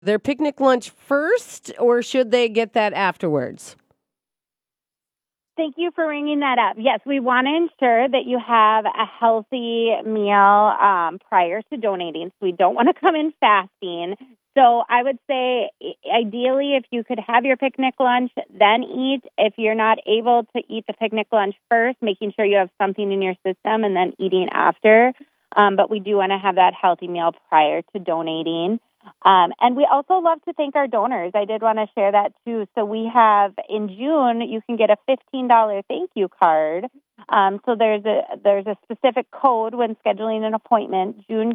their picnic lunch first, or should they get that afterwards? Thank you for bringing that up. Yes, we want to ensure that you have a healthy meal prior to donating. So we don't want to come in fasting. So I would say, ideally, if you could have your picnic lunch, then eat. If you're not able to eat the picnic lunch first, making sure you have something in your system and then eating after. But we do want to have that healthy meal prior to donating. And we also love to thank our donors. I did want to share that too. So we have in June, you can get a $15 thank you card. So there's a specific code when scheduling an appointment, June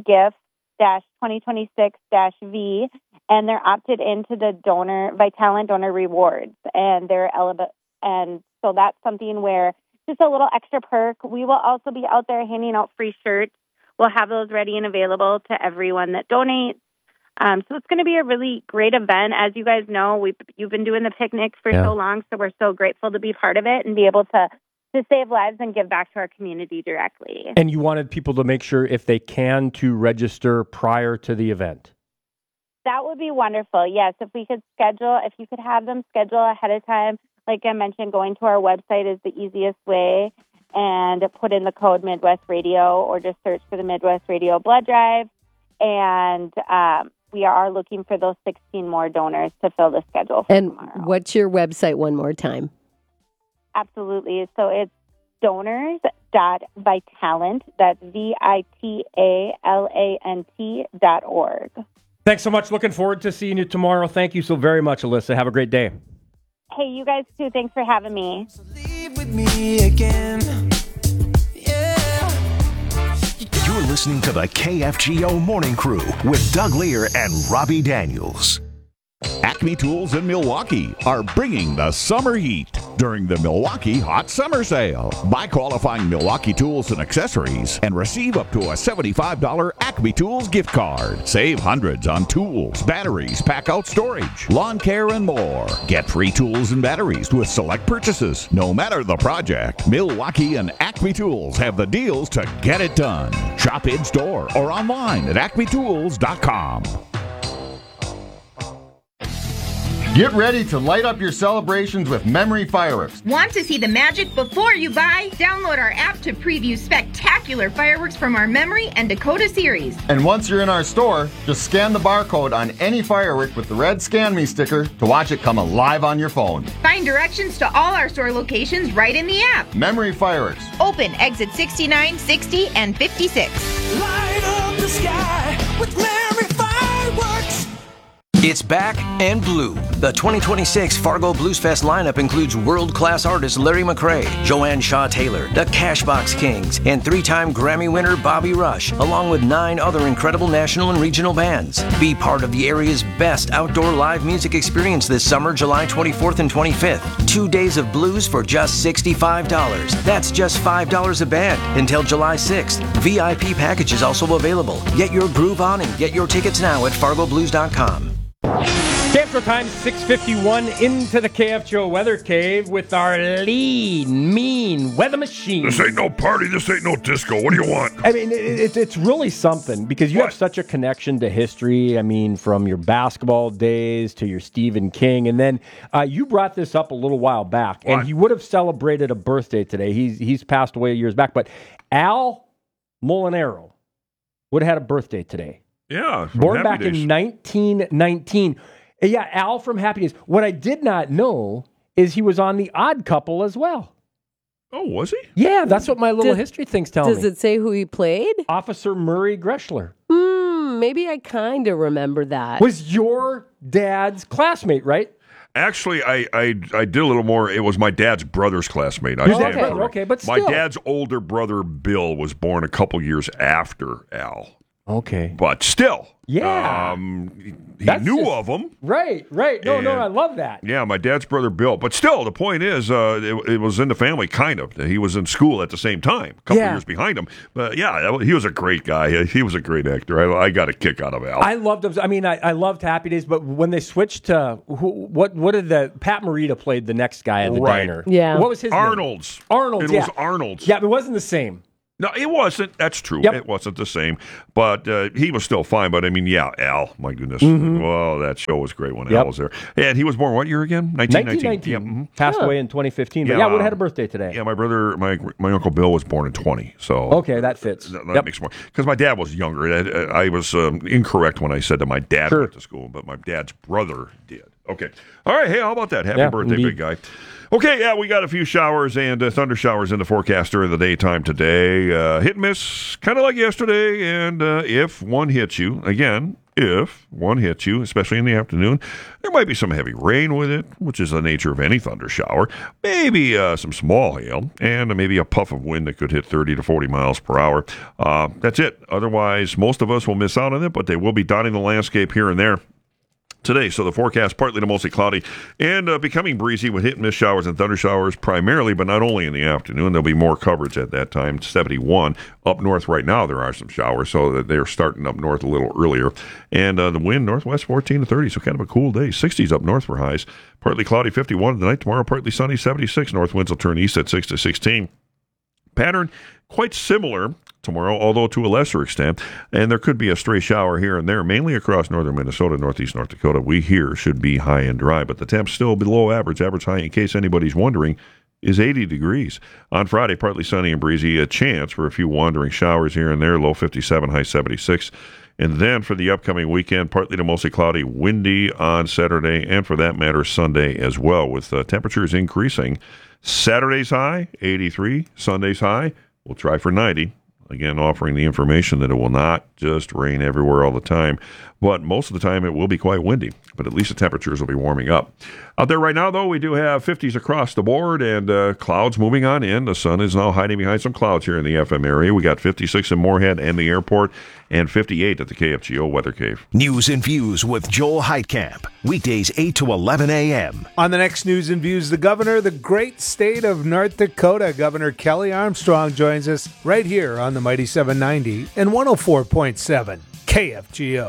gift-2026-V, and they're opted into the Vitalant donor rewards, and and so that's something where just a little extra perk. We will also be out there handing out free shirts. We'll have those ready and available to everyone that donates. So it's going to be a really great event. As you guys know, you've been doing the picnic for so long, so we're so grateful to be part of it and be able to save lives and give back to our community directly. And you wanted people to make sure, if they can, to register prior to the event. That would be wonderful. Yes, if you could have them schedule ahead of time. Like I mentioned, going to our website is the easiest way, and put in the code Midwest Radio or just search for the Midwest Radio Blood Drive. And we are looking for those 16 more donors to fill the schedule for tomorrow. What's your website one more time? Absolutely. So it's donors.vitalant, that's VITALANT.org. Thanks so much. Looking forward to seeing you tomorrow. Thank you so very much, Alyssa. Have a great day. Hey, you guys too. Thanks for having me. So leave with me again. You're listening to the KFGO Morning Crew with Doug Lear and Robbie Daniels. Acme Tools in Milwaukee are bringing the summer heat during the Milwaukee Hot Summer Sale. Buy qualifying Milwaukee tools and accessories and receive up to a $75 Acme Tools gift card. Save hundreds on tools, batteries, pack-out storage, lawn care, and more. Get free tools and batteries with select purchases. No matter the project, Milwaukee and Acme Tools have the deals to get it done. Shop in-store or online at acmetools.com. Get ready to light up your celebrations with Memory Fireworks. Want to see the magic before you buy? Download our app to preview spectacular fireworks from our Memory and Dakota series. And once you're in our store, just scan the barcode on any firework with the red Scan Me sticker to watch it come alive on your phone. Find directions to all our store locations right in the app. Memory Fireworks. Open exit 69, 60, and 56. Light up the sky with Memory Fireworks. It's back and blue. The 2026 Fargo Blues Fest lineup includes world-class artists Larry McCray, Joanne Shaw Taylor, the Cashbox Kings, and three-time Grammy winner Bobby Rush, along with 9 other incredible national and regional bands. Be part of the area's best outdoor live music experience this summer, July 24th and 25th. 2 days of blues for just $65. That's just $5 a band until July 6th. VIP package is also available. Get your groove on and get your tickets now at fargoblues.com. KFGO time, 6:51, into the KFGO Weather Cave with our lean, mean weather machine. This ain't no party. This ain't no disco. What do you want? I mean, it's really something because you have such a connection to history. I mean, from your basketball days to your Stephen King. And then you brought this up a little while back, and he would have celebrated a birthday today. He's passed away years back. But Al Molinaro would have had a birthday today. Yeah. Born back in 1919. Yeah, Al from Happy Days. What I did not know is he was on The Odd Couple as well. Oh, was he? Yeah, that's what my little history thing's telling me. Does it say who he played? Officer Murray Greschler. Maybe I kind of remember that. Was your dad's classmate, right? Actually, I did a little more. It was my dad's brother's classmate. Okay, but still. My dad's older brother, Bill, was born a couple years after Al. Okay. But still. Yeah. He knew of him. Right. No, I love that. Yeah, my dad's brother, Bill. But still, the point is, it was in the family, kind of. He was in school at the same time, a couple years behind him. But yeah, he was a great guy. He was a great actor. I got a kick out of Al. I loved him. I mean, I loved Happy Days, but when they switched to, what did Pat Morita played the next guy at the diner? Yeah. What was his Arnold's. name? Arnold's, It was Arnold's. Yeah, but it wasn't the same. No, it wasn't. That's true. Yep. It wasn't the same, but he was still fine. But I mean, yeah, Al, my goodness. Well, that show was great when Al was there. And he was born what year again? 1919. Yep. Passed away in 2015. But would have had a birthday today. Yeah, my brother, my Uncle Bill was born in 20. So okay, that fits. That makes more. Because my dad was younger. I was incorrect when I said that my dad went to school, but my dad's brother did. Okay. All right. Hey, how about that? Happy birthday, big guy. Okay, yeah, we got a few showers and thunder showers in the forecast during the daytime today. Hit and miss, kind of like yesterday. And if one hits you, again, if one hits you, especially in the afternoon, there might be some heavy rain with it, which is the nature of any thunder shower. Maybe some small hail and maybe a puff of wind that could hit 30 to 40 miles per hour. That's it. Otherwise, most of us will miss out on it, but they will be dotting the landscape here and there today. So the forecast partly to mostly cloudy and becoming breezy with hit and miss showers and thunder showers primarily, but not only in the afternoon. There'll be more coverage at that time. 71 up north right now. There are some showers, so that they're starting up north a little earlier. And the wind northwest 14 to 30, so kind of a cool day. 60s up north for highs. Partly cloudy 51 tonight. Tomorrow partly sunny 76. North winds will turn east at 6 to 16. Pattern quite similar tomorrow, although to a lesser extent, and there could be a stray shower here and there, mainly across northern Minnesota, northeast North Dakota. We here should be high and dry, but the temp's still below average. Average high, in case anybody's wondering, is 80 degrees. On Friday, partly sunny and breezy, a chance for a few wandering showers here and there, low 57, high 76. And then for the upcoming weekend, partly to mostly cloudy, windy on Saturday, and for that matter, Sunday as well, with temperatures increasing. Saturday's high, 83. Sunday's high, we'll try for 90. Again, offering the information that it will not just rain everywhere all the time, but most of the time it will be quite windy. But at least the temperatures will be warming up. Out there right now, though, we do have 50s across the board and clouds moving on in. The sun is now hiding behind some clouds here in the FM area. We got 56 in Moorhead and the airport and 58 at the KFGO Weather Cave. News and Views with Joel Heitkamp. Weekdays 8 to 11 a.m. On the next News and Views, the governor of the great state of North Dakota, Governor Kelly Armstrong, joins us right here on the Mighty 790 and 104.7 KFGO.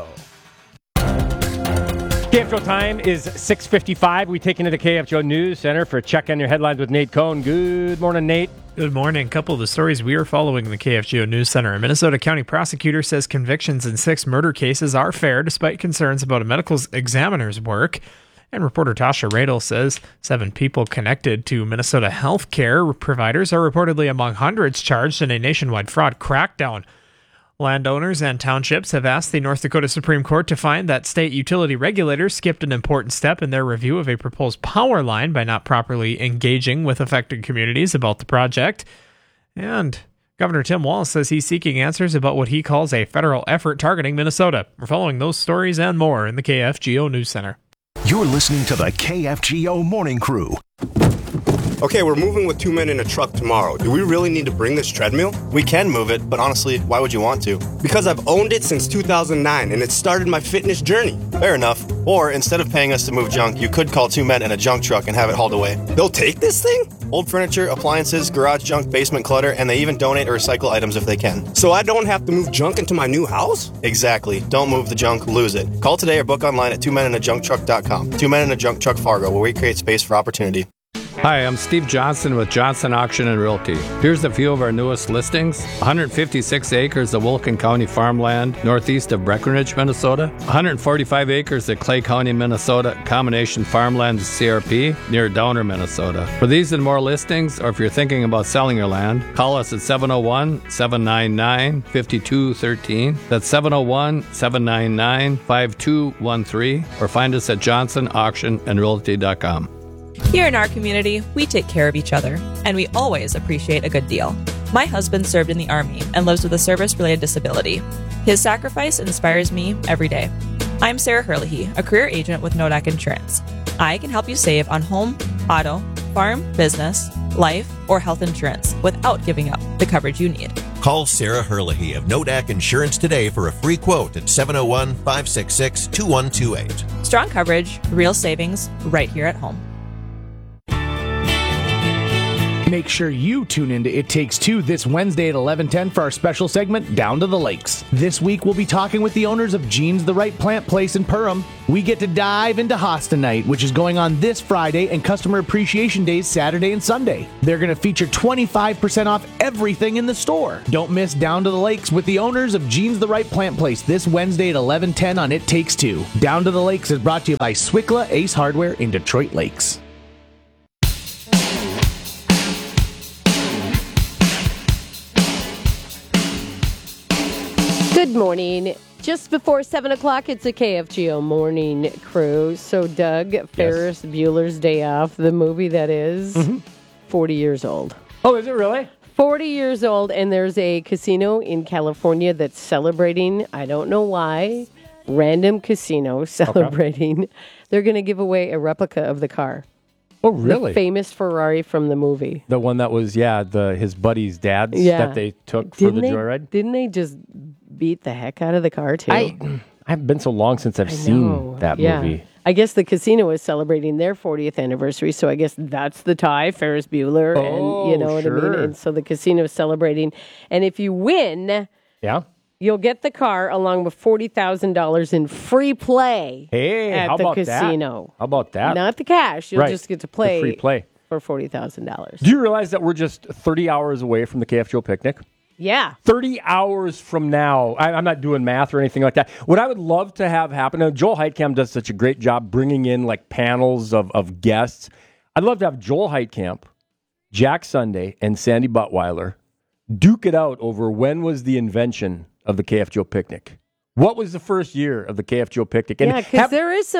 KFGO time is 6:55. We take into the KFGO News Center for a check on your headlines with Nate Cohn. Good morning, Nate. Good morning. A couple of the stories we are following in the KFGO News Center. A Minnesota County prosecutor says convictions in 6 murder cases are fair despite concerns about a medical examiner's work. And reporter Tasha Radel says 7 people connected to Minnesota healthcare providers are reportedly among hundreds charged in a nationwide fraud crackdown. Landowners and townships have asked the North Dakota Supreme Court to find that state utility regulators skipped an important step in their review of a proposed power line by not properly engaging with affected communities about the project. And Governor Tim Walz says he's seeking answers about what he calls a federal effort targeting Minnesota. We're following those stories and more in the KFGO News Center. You're listening to the KFGO Morning Crew. Okay, we're moving with 2 men in a truck tomorrow. Do we really need to bring this treadmill? We can move it, but honestly, why would you want to? Because I've owned it since 2009, and it started my fitness journey. Fair enough. Or, instead of paying us to move junk, you could call 2 men in a junk truck and have it hauled away. They'll take this thing? Old furniture, appliances, garage junk, basement clutter, and they even donate or recycle items if they can. So I don't have to move junk into my new house? Exactly. Don't move the junk, lose it. Call today or book online at 2meninAjunkTruck.com. 2 Men in a Junk Truck Fargo, where we create space for opportunity. Hi, I'm Steve Johnson with Johnson Auction and Realty. Here's a few of our newest listings. 156 acres of Wilkin County farmland northeast of Breckenridge, Minnesota. 145 acres of Clay County, Minnesota, combination farmland CRP near Downer, Minnesota. For these and more listings, or if you're thinking about selling your land, call us at 701-799-5213. That's 701-799-5213, or find us at johnsonauctionandrealty.com. Here in our community, we take care of each other, and we always appreciate a good deal. My husband served in the Army and lives with a service-related disability. His sacrifice inspires me every day. I'm Sarah Herlihy, a career agent with Nodak Insurance. I can help you save on home, auto, farm, business, life, or health insurance without giving up the coverage you need. Call Sarah Herlihy of Nodak Insurance today for a free quote at 701-566-2128. Strong coverage, real savings, right here at home. Make sure you tune into It Takes Two this Wednesday at 11:10 for our special segment, Down to the Lakes. This week, we'll be talking with the owners of Jean's the Right Plant Place in Perham. We get to dive into Hosta Night, which is going on this Friday, and Customer Appreciation Days Saturday and Sunday. They're going to feature 25% off everything in the store. Don't miss Down to the Lakes with the owners of Jean's the Right Plant Place this Wednesday at 11:10 on It Takes Two. Down to the Lakes is brought to you by Swickla Ace Hardware in Detroit Lakes. Good morning. Just before 7 o'clock, it's a KFGO morning crew. So, Doug, Ferris Bueller's Day Off, the movie that is 40 years old. Oh, is it really? 40 years old, and there's a casino in California that's celebrating, I don't know why, random casino celebrating. Okay. They're going to give away a replica of the car. Oh, really? The famous Ferrari from the movie. The one that was, his buddy's dad's that they took for the joyride? Didn't they just beat the heck out of the car, too? I haven't been so long since I've seen that movie. I guess the casino is celebrating their 40th anniversary, so I guess that's the tie, Ferris Bueller, and you know what I mean? And so the casino is celebrating. And if you win, you'll get the car along with $40,000 in free play at the casino. How about that? Not the cash. You'll just get to play, the free play for $40,000. Do you realize that we're just 30 hours away from the KFGO picnic? Yeah. 30 hours from now. I'm not doing math or anything like that. What I would love to have happen, now Joel Heitkamp does such a great job bringing in like panels of guests. I'd love to have Joel Heitkamp, Jack Sunday, and Sandy Buttweiler duke it out over when was the invention of the KFGO picnic. What was the first year of the KFGO picnic? And because there is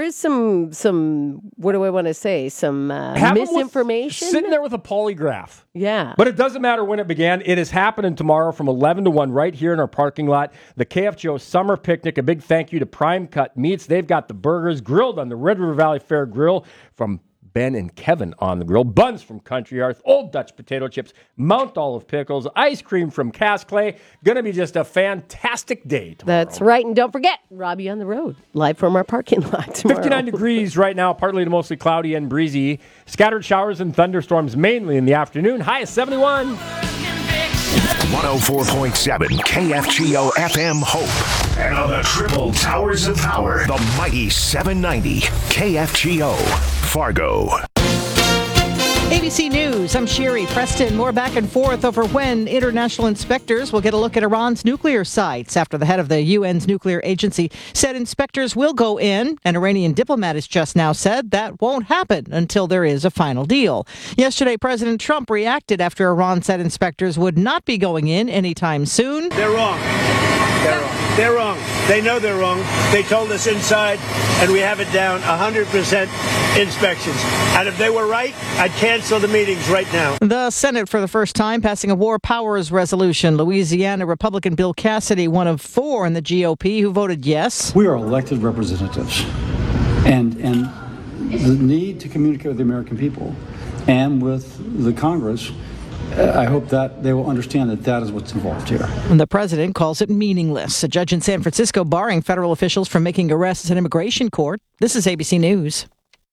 some. What do I want to say? Some misinformation. Sitting there with a polygraph. Yeah. But it doesn't matter when it began. It is happening tomorrow from 11 to 1 right here in our parking lot. The KFGO Summer Picnic. A big thank you to Prime Cut Meats. They've got the burgers grilled on the Red River Valley Fair Grill from Ben and Kevin on the grill, buns from Country Hearth, Old Dutch potato chips, Mount Olive pickles, ice cream from Cass Clay. Going to be just a fantastic day tomorrow. That's right. And don't forget, Robbie on the Road, live from our parking lot tomorrow. 59 degrees right now, partly to mostly cloudy and breezy. Scattered showers and thunderstorms mainly in the afternoon. High is 71. 104.7 KFGO FM Hope. And on the triple towers of power, the mighty 790 KFGO Fargo. ABC News, I'm Sherry Preston. More back and forth over when international inspectors will get a look at Iran's nuclear sites after the head of the UN's nuclear agency said inspectors will go in. An Iranian diplomat has just now said that won't happen until there is a final deal. Yesterday, President Trump reacted after Iran said inspectors would not be going in anytime soon. They're wrong. They're wrong. They're wrong. They know they're wrong. They told us inside, and we have it down 100% inspections. And if they were right, I'd cancel the meetings right now. The Senate, for the first time, passing a war powers resolution. Louisiana Republican Bill Cassidy, one of 4 in the GOP who voted yes. We are elected representatives, and the need to communicate with the American people and with the Congress, I hope that they will understand that that is what's involved here. And the president calls it meaningless. A judge in San Francisco barring federal officials from making arrests in immigration court. This is ABC News.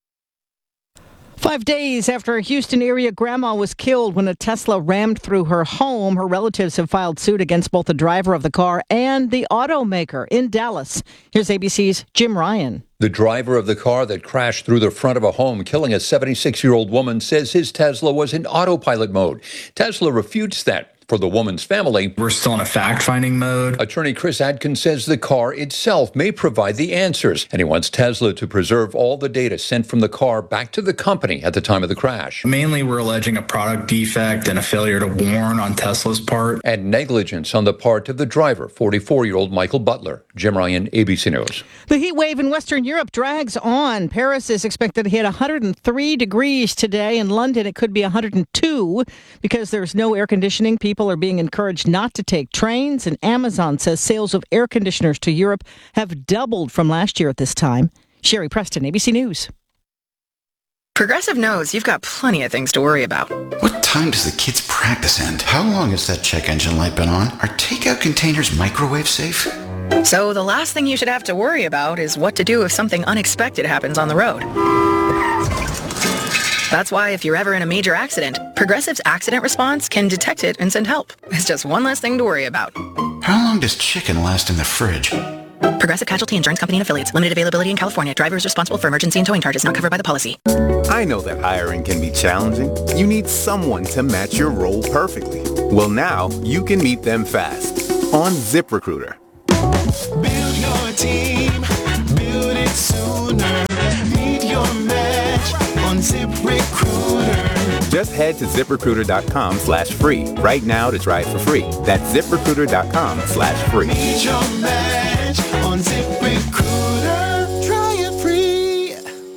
5 days after a Houston area grandma was killed when a Tesla rammed through her home, her relatives have filed suit against both the driver of the car and the automaker in Dallas. Here's ABC's Jim Ryan. The driver of the car that crashed through the front of a home, killing a 76-year-old woman, says his Tesla was in autopilot mode. Tesla refutes that. For the woman's family, we're still in a fact-finding mode. Attorney Chris Adkins says the car itself may provide the answers, and he wants Tesla to preserve all the data sent from the car back to the company at the time of the crash. Mainly, we're alleging a product defect and a failure to warn on Tesla's part. And negligence on the part of the driver, 44-year-old Michael Butler. Jim Ryan, ABC News. The heat wave in Western Europe drags on. Paris is expected to hit 103 degrees today. In London, it could be 102 because there's no air conditioning. People are being encouraged not to take trains, and Amazon says sales of air conditioners to Europe have doubled from last year at this time. Sherry Preston, ABC News. Progressive knows you've got plenty of things to worry about. What time does the kids' practice end? How long has that check engine light been on? Are takeout containers microwave safe? So the last thing you should have to worry about is what to do if something unexpected happens on the road. That's why if you're ever in a major accident, Progressive's accident response can detect it and send help. It's just one less thing to worry about. How long does chicken last in the fridge? Progressive Casualty Insurance Company and Affiliates. Limited availability in California. Driver is responsible for emergency and towing charges not covered by the policy. I know that hiring can be challenging. You need someone to match your role perfectly. Well, now you can meet them fast on ZipRecruiter. Build your team. Build it sooner. Meet your match on ZipRecruiter. Just head to ZipRecruiter.com/free right now to try it for free. That's ZipRecruiter.com/free. Meet your match on ZipRecruiter. Try it free.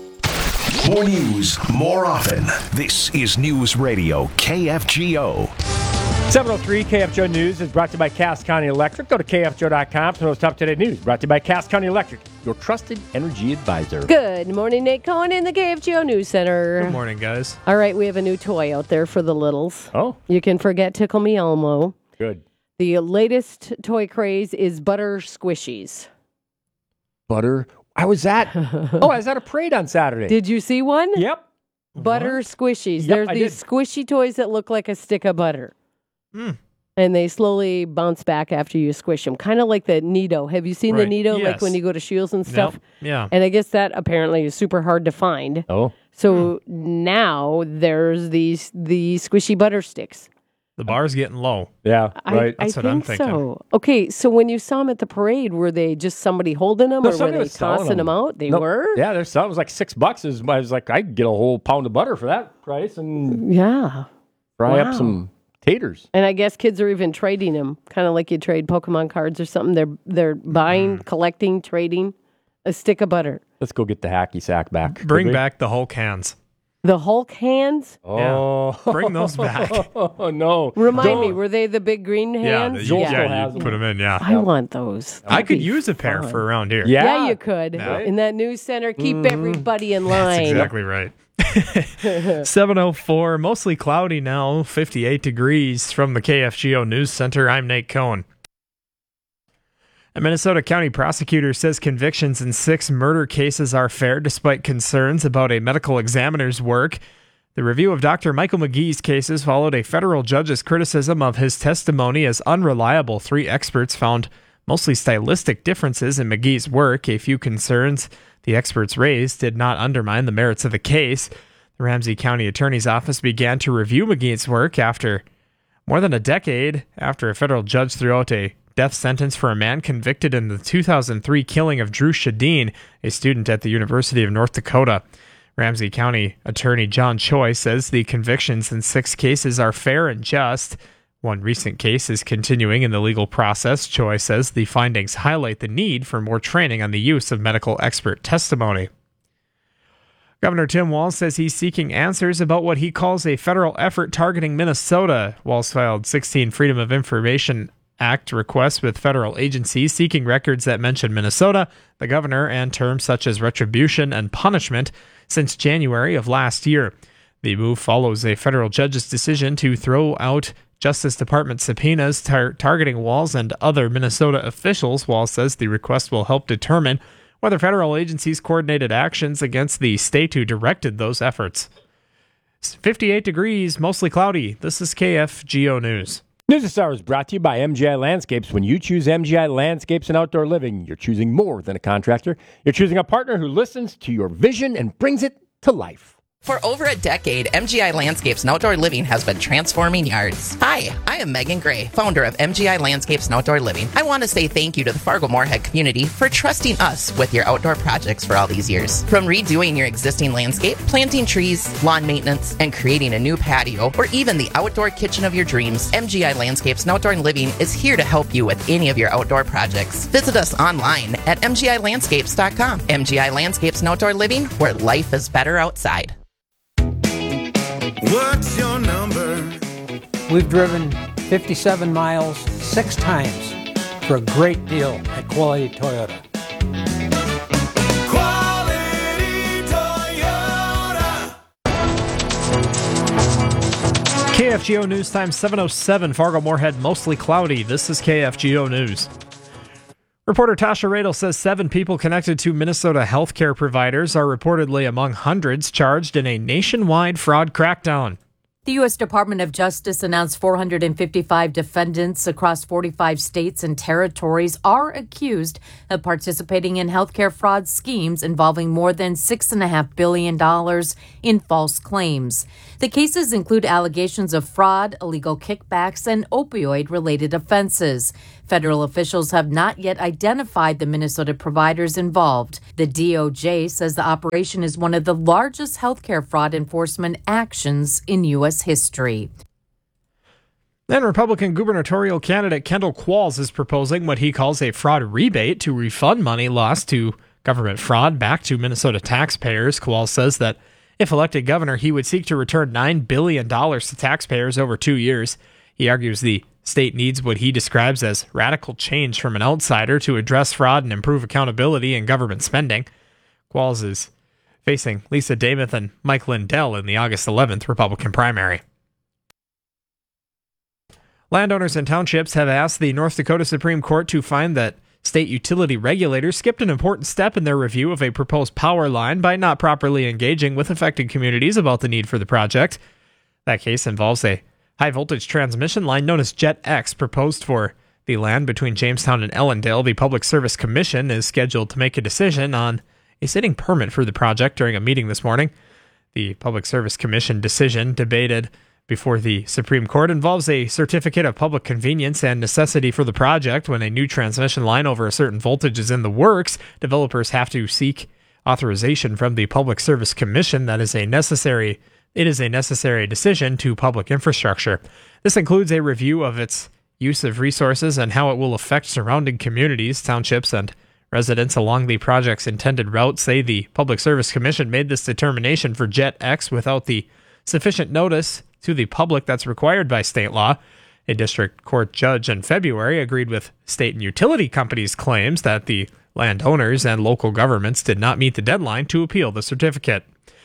More news, more often. This is News Radio KFGO. 703 KFGO News is brought to you by Cass County Electric. Go to KFGO.com for the most up-to-date news. Brought to you by Cass County Electric, your trusted energy advisor. Good morning, Nate Cohen in the KFGO News Center. Good morning, guys. All right, we have a new toy out there for the littles. Oh. You can forget Tickle Me Elmo. Good. The latest toy craze is butter squishies. Butter? I was at a parade on Saturday. Did you see one? Yep. Butter squishies. Yep, There's I these did. squishy toys that look like a stick of butter. And they slowly bounce back after you squish them. Kind of like the Nido. Have you seen the Nido? Yes. Like when you go to Shields and stuff? Yep. Yeah. And I guess that apparently is super hard to find. Oh. So now there's the squishy butter sticks. The bar's getting low. Yeah, right. That's I what I'm think thinking. so. Okay, so when you saw them at the parade, were they just somebody holding them, No, or were somebody they was selling tossing them out? They were. Yeah, there's some. It was like $6. I was like, I could get a whole pound of butter for that price and Yeah. fry up some taters. And I guess kids are even trading them, kind of like you trade Pokemon cards or something. They're buying, collecting, trading a stick of butter. Let's go get the hacky sack back. Bring back the Hulk hands. The Hulk hands? Oh, Yeah. Bring those back. Oh no! Remind me, were they the big green hands? You put them in. Yeah, I want those. I That'd could be use a pair fun. for around here. Yeah, you could. Yeah. In that news center, keep everybody in line. That's exactly right. 7:04, mostly cloudy now, 58 degrees from the KFGO News Center. I'm Nate Cohen. A Minnesota County prosecutor says convictions in 6 murder cases are fair despite concerns about a medical examiner's work. The review of Dr. Michael McGee's cases followed a federal judge's criticism of his testimony as unreliable. 3 experts found mostly stylistic differences in McGee's work. A few concerns the experts raised did not undermine the merits of the case. The Ramsey County Attorney's Office began to review McGee's work after more than a decade after a federal judge threw out a death sentence for a man convicted in the 2003 killing of Drew Shadeen, a student at the University of North Dakota. Ramsey County Attorney John Choi says the convictions in 6 cases are fair and just. One recent case is continuing in the legal process. Choi says the findings highlight the need for more training on the use of medical expert testimony. Governor Tim Walz says he's seeking answers about what he calls a federal effort targeting Minnesota. Walz filed 16 Freedom of Information Act requests with federal agencies seeking records that mention Minnesota, the governor, and terms such as retribution and punishment since January of last year. The move follows a federal judge's decision to throw out Justice Department subpoenas targeting Walz and other Minnesota officials. Walz says the request will help determine whether federal agencies coordinated actions against the state who directed those efforts. 58 degrees, mostly cloudy. This is KFGO News. News this hour is brought to you by MGI Landscapes. When you choose MGI Landscapes and Outdoor Living, you're choosing more than a contractor. You're choosing a partner who listens to your vision and brings it to life. For over a decade, MGI Landscapes and Outdoor Living has been transforming yards. Hi, I am Megan Gray, founder of MGI Landscapes and Outdoor Living. I want to say thank you to the Fargo-Moorhead community for trusting us with your outdoor projects for all these years. From redoing your existing landscape, planting trees, lawn maintenance, and creating a new patio, or even the outdoor kitchen of your dreams, MGI Landscapes and Outdoor Living is here to help you with any of your outdoor projects. Visit us online at mgilandscapes.com. MGI Landscapes and Outdoor Living, where life is better outside. What's your number? We've driven 57 miles 6 times for a great deal at Quality Toyota. Quality Toyota. KFGO News Time 7:07. Fargo-Moorhead mostly cloudy. This is KFGO News. Reporter Tasha Radel says 7 people connected to Minnesota healthcare providers are reportedly among hundreds charged in a nationwide fraud crackdown. The U.S. Department of Justice announced 455 defendants across 45 states and territories are accused of participating in healthcare fraud schemes involving more than $6.5 billion in false claims. The cases include allegations of fraud, illegal kickbacks, and opioid-related offenses. Federal officials have not yet identified the Minnesota providers involved. The DOJ says the operation is one of the largest healthcare fraud enforcement actions in U.S. history. Then Republican gubernatorial candidate Kendall Qualls is proposing what he calls a fraud rebate to refund money lost to government fraud back to Minnesota taxpayers. Qualls says that if elected governor, he would seek to return $9 billion to taxpayers over 2 years. He argues the state needs what he describes as radical change from an outsider to address fraud and improve accountability in government spending. Qualls is facing Lisa Damoth and Mike Lindell in the August 11th Republican primary. Landowners and townships have asked the North Dakota Supreme Court to find that state utility regulators skipped an important step in their review of a proposed power line by not properly engaging with affected communities about the need for the project. That case involves a high-voltage transmission line known as Jet X proposed for the land between Jamestown and Ellendale. The Public Service Commission is scheduled to make a decision on a sitting permit for the project during a meeting this morning. The Public Service Commission decision debated before the Supreme Court involves a certificate of public convenience and necessity for the project. When a new transmission line over a certain voltage is in the works, developers have to seek authorization from the Public Service Commission. It is a necessary decision to public infrastructure. This includes a review of its use of resources and how it will affect surrounding communities. Townships and residents along the project's intended route say the Public Service Commission made this determination for Jet X without the sufficient notice to the public that's required by state law. A district court judge in February agreed with state and utility companies' claims that the landowners and local governments did not meet the deadline to appeal the certificate.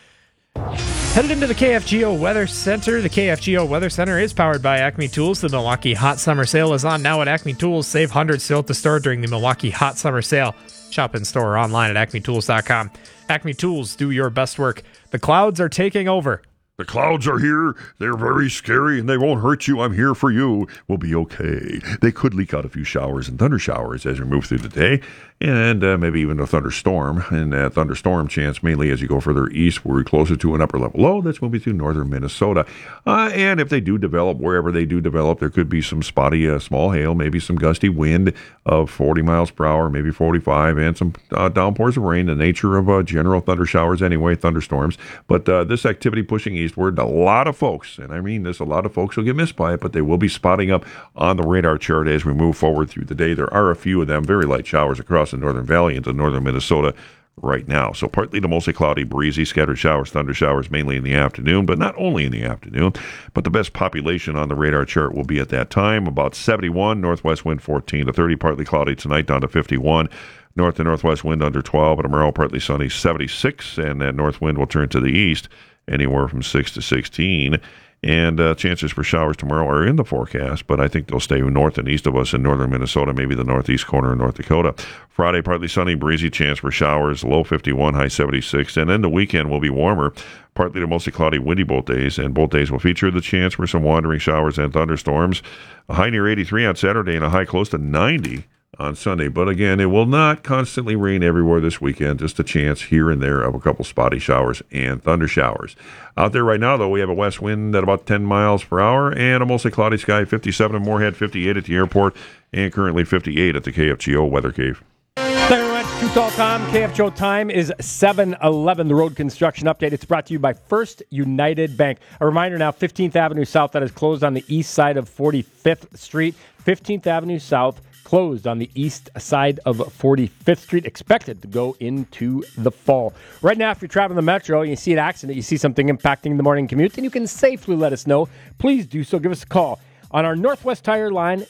Headed into the KFGO Weather Center. The KFGO Weather Center is powered by Acme Tools. The Milwaukee Hot Summer Sale is on now at Acme Tools. Save hundreds still at the store during the Milwaukee Hot Summer Sale. Shop in store or online at acmetools.com. Acme Tools, do your best work. The clouds are taking over. The clouds are here. They're very scary, and they won't hurt you. I'm here for you. We'll be okay. They could leak out a few showers and thunder showers as we move through the day, and maybe even a thunderstorm. And that thunderstorm chance mainly as you go further east, where we're closer to an upper level low that's moving through northern Minnesota. And if they do develop, wherever they do develop, there could be some spotty small hail, maybe some gusty wind of 40 miles per hour, maybe 45, and some downpours of rain, the nature of general thunder showers anyway, thunderstorms. But this activity pushing eastward, a lot of folks, and I mean this, a lot of folks will get missed by it, but they will be spotting up on the radar chart as we move forward through the day. There are a few of them, very light showers across the northern valley into northern Minnesota right now. So partly to mostly cloudy, breezy, scattered showers, thunder showers mainly in the afternoon, but not only in the afternoon. But the best population on the radar chart will be at that time, about 71, northwest wind 14 to 30, partly cloudy tonight down to 51. North to northwest wind under 12, and tomorrow partly sunny 76, and that north wind will turn to the east anywhere from 6 to 16. And chances for showers tomorrow are in the forecast, but I think they'll stay north and east of us in northern Minnesota, maybe the northeast corner of North Dakota. Friday, partly sunny, breezy, chance for showers, low 51, high 76. And then the weekend will be warmer, partly to mostly cloudy, windy both days, and both days will feature the chance for some wandering showers and thunderstorms. A high near 83 on Saturday and a high close to 90 on Sunday. But again, it will not constantly rain everywhere this weekend, just a chance here and there of a couple spotty showers and thunder showers. Out there right now, though, we have a west wind at about 10 miles per hour and a mostly cloudy sky, 57 in Moorhead, 58 at the airport, and currently 58 at the KFGO Weather Cave. Thank you very much. Too Tall Tom. KFGO time is 7:11. The road construction update. It's brought to you by First United Bank. A reminder now, 15th Avenue South, that is closed on the east side of 45th Street. 15th Avenue South, closed on the east side of 45th Street, expected to go into the fall. Right now, if you're traveling the Metro and you see an accident, you see something impacting the morning commute, then you can safely let us know. Please do so. Give us a call on our Northwest Tire line,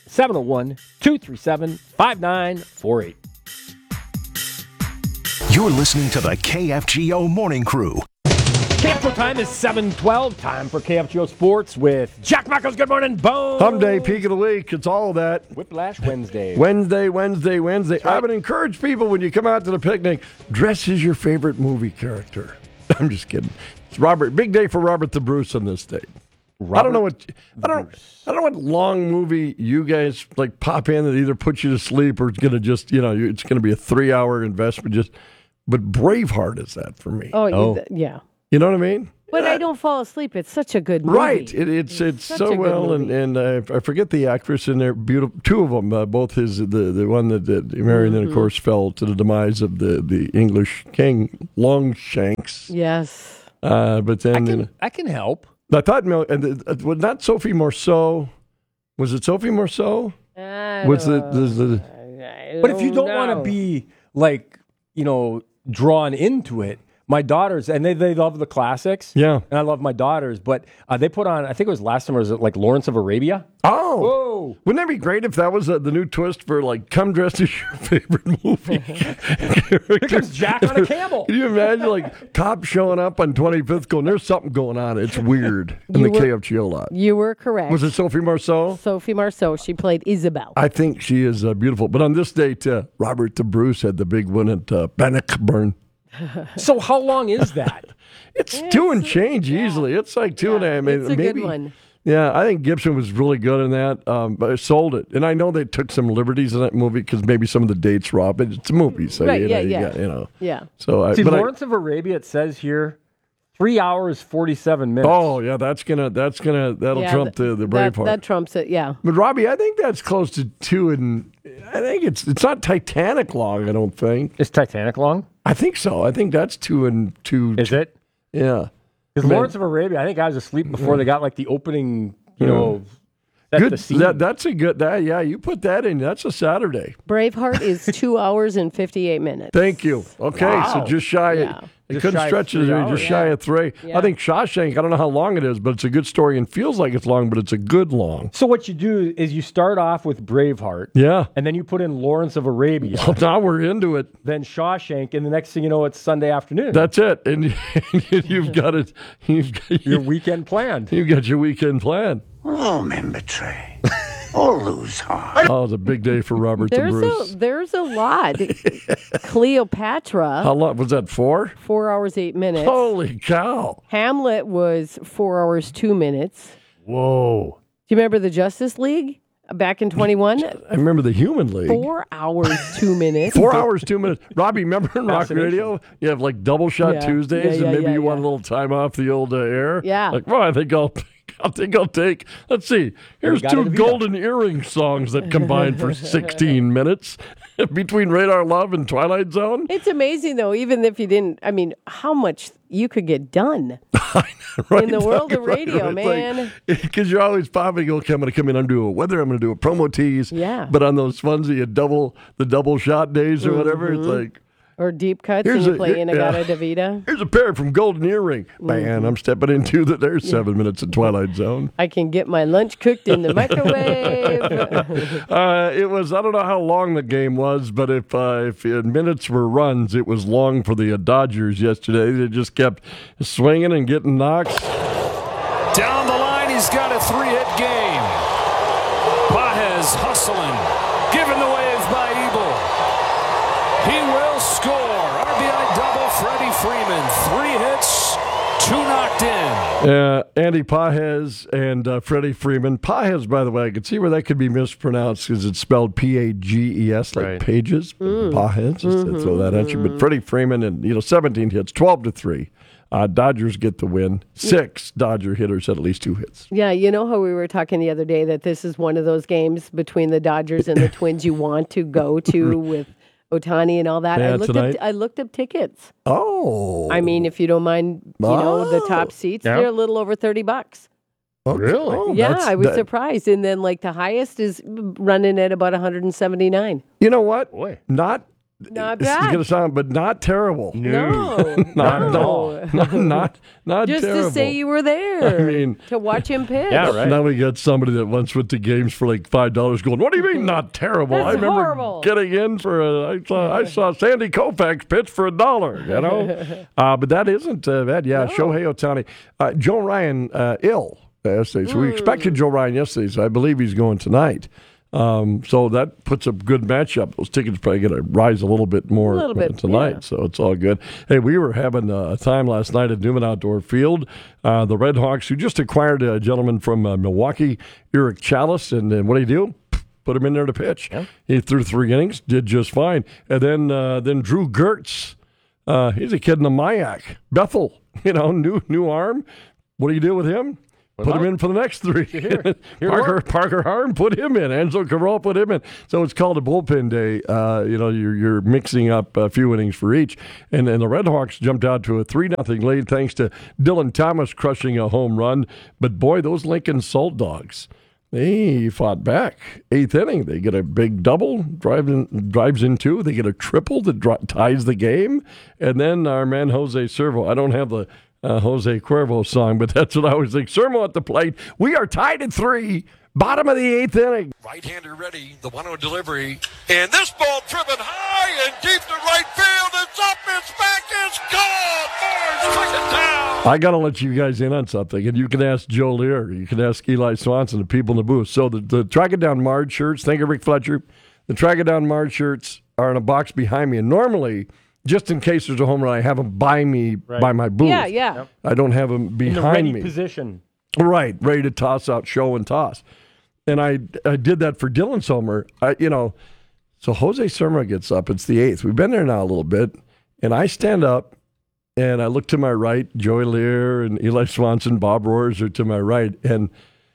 701-237-5948. You're listening to the KFGO Morning Crew. KFGO Also, time is 7:12. Time for KFGO Sports with Jack Michaels. Good morning, Bones. Hump Day, peak of the week. It's all of that. Whiplash Wednesday. Wednesday. Right. I would encourage people when you come out to the picnic, dress as your favorite movie character. I'm just kidding. It's Robert. Big day for Robert the Bruce on this day. I don't know what long movie you guys like pop in that either puts you to sleep or it's gonna just it's gonna be a 3-hour investment. But Braveheart is that for me. Yeah. You know what I mean? But I don't fall asleep. It's such a good movie. Right. It's so well, and I forget the actress in there. Beautiful, two of them. Both the one that Marion, then of course fell to the demise of the English king Longshanks. Yes. But then I can help. I thought was not Sophie Marceau. Was it Sophie Marceau? But if you don't want to be drawn into it. My daughters, and they love the classics. Yeah. And I love my daughters, but they put on, I think it was last summer, was it like Lawrence of Arabia? Oh. Whoa. Wouldn't that be great if that was the new twist for come dressed as your favorite movie? Here comes Jack on a camel. Can you imagine cops showing up on 25th going, there's something going on. It's weird in the KFGO lot. You were correct. Was it Sophie Marceau? Sophie Marceau. She played Isabel. I think she is beautiful. But on this date, Robert the Bruce had the big one at Bannockburn. So how long is that? It's 2 and change easily. It's like 2 and a half. It's a maybe, good one. Yeah, I think Gibson was really good in that, but I sold it. And I know they took some liberties in that movie because maybe some of the dates were off, but it's a movie. So, right, Yeah. So Lawrence of Arabia, it says here, 3 hours, 47 minutes. Oh, yeah, that'll trump the Braveheart. That trumps it, yeah. But Robbie, I think that's close to 2 and I think it's not Titanic long, I don't think. Is Titanic long? I think so. I think that's 2 and 2. Is it? Yeah. Because Lawrence of Arabia, I think I was asleep before they got the opening, good. The scene. That's a good, you put that in. That's a Saturday. Braveheart is 2 hours and 58 minutes. Thank you. Okay, so just shy. They couldn't stretch it. Just shy of 3. Yeah. I think Shawshank, I don't know how long it is, but it's a good story and feels like it's long, but it's a good long. So what you do is you start off with Braveheart. Yeah. And then you put in Lawrence of Arabia. Well, now we're into it. Then Shawshank, and the next thing you know, it's Sunday afternoon. That's it. And you've got it. Your weekend planned. You've got your weekend planned. All men betray. All lose heart. Oh, it's a big day for Robert the Bruce. There's a lot. Cleopatra. How long was that? 4? 4 hours, 8 minutes. Holy cow. Hamlet was 4 hours, 2 minutes. Whoa. Do you remember the Justice League back in 21? I remember the Human League. 4 hours, 2 minutes. 4 hours, 2 minutes. Robbie, remember in Rock Radio, you have double shot Tuesdays, and maybe you want a little time off the old air. Yeah. I think I'll take. Let's see. Here's 2 golden earring songs that combine for 16 minutes between Radar Love and Twilight Zone. It's amazing, though, even if you didn't, how much you could get done in the world of radio, man. Because you're always popping, okay, I'm going to come in and do a weather, I'm going to do a promo tease. Yeah. But on those funzy double shot days or whatever, it's like. Or deep cuts, and you play In-A-Gadda-Da-Vida. Here's a pair from Golden Earring. Man, I'm stepping into that. There's 7 minutes in Twilight Zone. I can get my lunch cooked in the microwave. It was, I don't know how long the game was, but if minutes were runs, it was long for the Dodgers yesterday. They just kept swinging and getting knocks. Down the line, he's got a 3-hit game. Pages hustling, given the wave by Ebel. He will score. RBI double, Freddie Freeman. 3 hits, 2 knocked in. Andy Pages and Freddie Freeman. Pages, by the way, I could see where that could be mispronounced because it's spelled P-A-G-E-S, like pages. Pages, just throw that at you. But Freddie Freeman, and 17 hits, 12-3. Dodgers get the win. 6 Dodger hitters had at least 2 hits. Yeah, you know how we were talking the other day that this is one of those games between the Dodgers and the Twins you want to go to with Ohtani and all that. Yeah, I looked up tickets. Oh. I mean, if you don't mind, the top seats, they're a little over $30. Okay. Really? Oh, yeah, I was surprised. And then the highest is running at about $179. You know what? Boy. Not This is bad. going to sound, but not terrible. No. not at all. Not Just terrible. to say you were there. I mean, to watch him pitch. Now we got somebody that once went to games for like $5 going, what do you mean not terrible? That's I remember horrible. getting in for I saw Sandy Koufax pitch for $1, you know? But that isn't bad. Yeah, Shohei Ohtani. Joe Ryan ill yesterday. So we expected Joe Ryan yesterday, so I believe he's going tonight. So that puts a good matchup. Those tickets probably going to rise a little bit more tonight, so it's all good. Hey, we were having a time last night at Newman Outdoor Field. The Red Hawks, who just acquired a gentleman from Milwaukee, Eric Chalice, and what did he do? Put him in there to pitch. Yeah. He threw 3 innings, did just fine. And then Drew Gertz, he's a kid in the Mayak. Bethel, new arm. What do you do with him? Put him in for the next 3. Parker Harm, put him in. Enzo Cabral, put him in. So it's called a bullpen day. You're mixing up a few innings for each. And the Red Hawks jumped out to a 3-0 lead thanks to Dylan Thomas crushing a home run. But boy, those Lincoln Salt Dogs, they fought back. 8th inning, they get a big double, drives in 2. They get a triple that ties the game. And then our man Jose Servo, I don't have the Jose Cuervo song, but that's what I always think. Sermo at the plate. We are tied at 3. Bottom of the 8th inning. Right-hander ready. The 1-0 delivery. And this ball driven high and deep to right field. It's up. It's back. It's gone. Moore's took it down. I got to let you guys in on something, and you can ask Joe Lear. You can ask Eli Swanson, the people in the booth. So the Track It Down Marge shirts, thank you, Rick Fletcher. The Track It Down Marge shirts are in a box behind me. And normally, just in case there's a home run, I have them by me, by my booth. Yeah. Yep. I don't have them behind in the ready me. Position. Right, ready to toss out, show and toss. And I did that for Dylan Sommer. So Jose Sermo gets up. It's the 8th. We've been there now a little bit. And I stand up, and I look to my right. Joey Lear and Eli Swanson, Bob Roars are to my right. And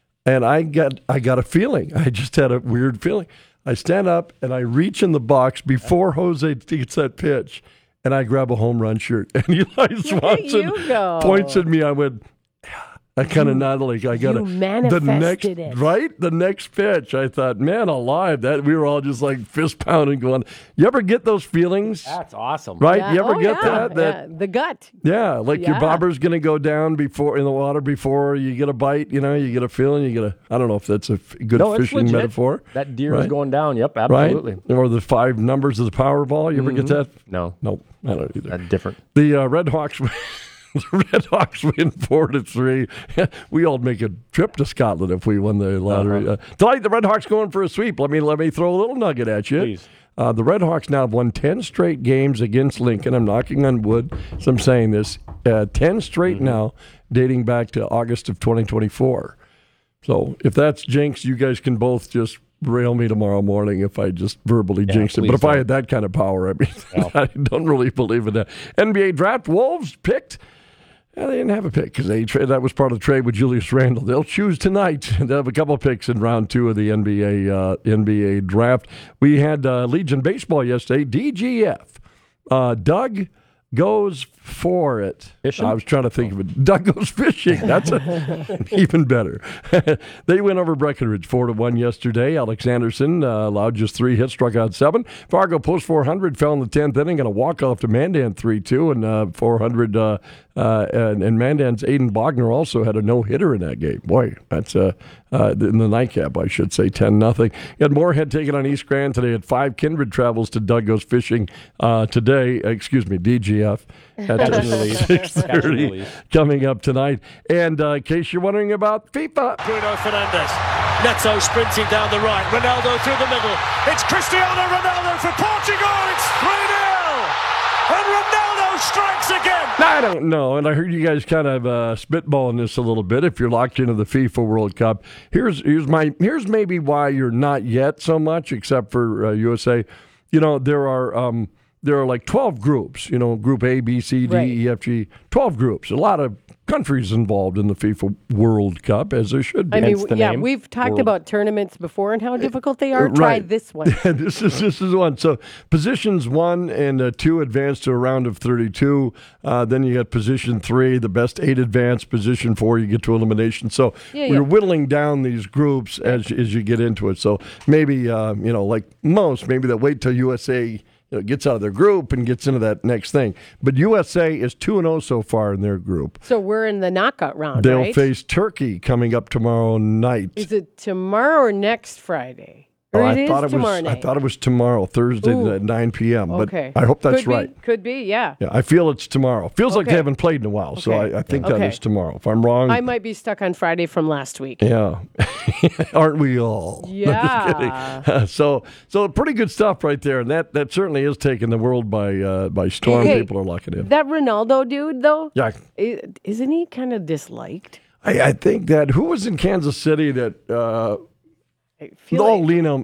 I got a feeling. I just had a weird feeling. I stand up, and I reach in the box before Jose gets that pitch, and I grab a home run shirt. And Eli Swanson points at me. I went, I kind of nodded like I got the next pitch. I thought, man alive, that we were all just like fist pounding going, you ever get those feelings? That's awesome. Right? Yeah. You ever get that? Yeah. The gut. Yeah, like your bobber's going to go down in the water before you get a bite, you get a feeling, I don't know if that's a good fishing metaphor. That deer is going down. Yep, absolutely. Right? Or the 5 numbers of the Powerball. You ever get that? No. Nope, I don't either. That's different. The Red Hawks... The Red Hawks win 4-3. We all make a trip to Scotland if we won the lottery. Tonight, the Red Hawks going for a sweep. Let me throw a little nugget at you. Please. The Red Hawks now have won 10 straight games against Lincoln. I'm knocking on wood, so I'm saying this. 10 straight now, dating back to August of 2024. So if that's jinx, you guys can both just rail me tomorrow morning if I just verbally jinx it. But if I had that kind of power, I don't really believe in that. NBA draft, Wolves picked. They didn't have a pick because that was part of the trade with Julius Randle. They'll choose tonight. They'll have a couple of picks in round 2 of the NBA draft. We had Legion Baseball yesterday. DGF. Doug goes for it. Fishing? I was trying to think of it. Doug goes fishing. That's even better. They went over Breckenridge 4-1 yesterday. Alex Anderson allowed just 3 hits, struck out 7. Fargo post 400, fell in the 10th inning, and a walk-off to Mandan 3-2, and 400. And Mandan's Aiden Bogner also had a no-hitter in that game. Boy, that's in the nightcap, I should say, 10-0. You had Moorhead taking on East Grand today at 5. Kindred travels to Doug Goes Fishing today. DGF. At 6:30 coming up tonight. And in case you're wondering about FIFA. Bruno Fernandes. Neto sprinting down the right. Ronaldo through the middle. It's Cristiano Ronaldo for Portugal. It's 3-0. And Ronaldo strikes again. I don't know. And I heard you guys kind of spitballing this a little bit. If you're locked into the FIFA World Cup, here's maybe why you're not yet so much, except for USA. There are like 12 groups, Group A, B, C, D, E, F, G, 12 groups. A lot of countries involved in the FIFA World Cup, as there should be. I mean, we've talked about tournaments before and how difficult they are. Try this one. This is one. So positions 1 and 2 advance to a round of 32. Then you got position 3, the best 8 advance. Position 4, you get to elimination. So we're whittling down these groups as you get into it. So maybe, like most, maybe they'll wait till USA gets out of their group and gets into that next thing. But USA is 2-0 so far in their group. So we're in the knockout round, They'll right? face Turkey coming up tomorrow night. Is it tomorrow or next Friday? Or I it thought is it was. tomorrow I night? thought it was tomorrow, Thursday Ooh. at 9 p.m. Okay. But I hope that's Could be, right. Could be, yeah. Yeah, I feel it's tomorrow. Feels like Okay. they haven't played in a while, so Okay. I think that Okay. is tomorrow. If I'm wrong, I might be stuck on Friday from last week. yeah, aren't we all? No, just Yeah. kidding. So pretty good stuff right there, and that certainly is taking the world by storm. Hey, People are locking in. That Ronaldo dude, though, Yeah, isn't he kind of disliked? I think that who was in Kansas City that. Lionel